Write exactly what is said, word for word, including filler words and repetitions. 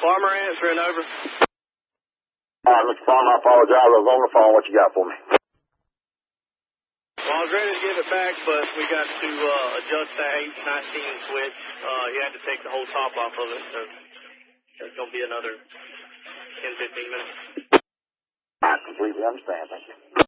Farmer answering, over. All right, Mister Farmer, I apologize. I was on the phone. What you got for me? Well, I was ready to give it back, but we got to uh, adjust that eight nineteen switch. Uh, you had to take the whole top off of it, so there's going to be another ten, fifteen minutes. I completely understand. Thank you.